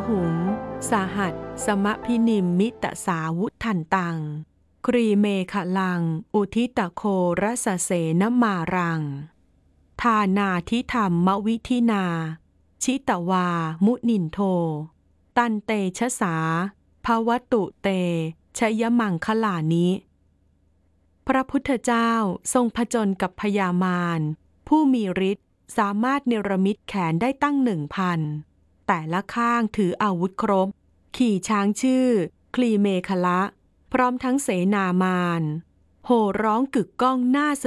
หุงสาหัสสมะพินิมมิตสาวุทันตังครีเมขลังอุทิตโครสเสนมารังทานาทิธรรมวิธินาชิตวามุนินโทตันเตชะสาภวตุเตชยมังคลานิพระพุทธเจ้าทรงผจญกับพญามารผู้มีฤทธิ์สามารถเนรมิตแขนได้ตั้ง 1,000 แต่ละข้างถืออาวุธครบขี่ช้างชื่อคลีเมขละพร้อมทั้งเสนามารโห่ร้องกึกก้องหน้า